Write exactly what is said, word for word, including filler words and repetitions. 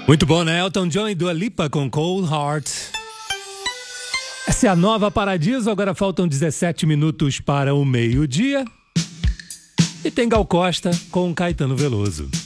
Muito bom, né? Elton John e Dua Lipa com Cold Heart. Essa é a nova Paradiso. Agora faltam dezessete minutos para o meio-dia. E tem Gal Costa com Caetano Veloso.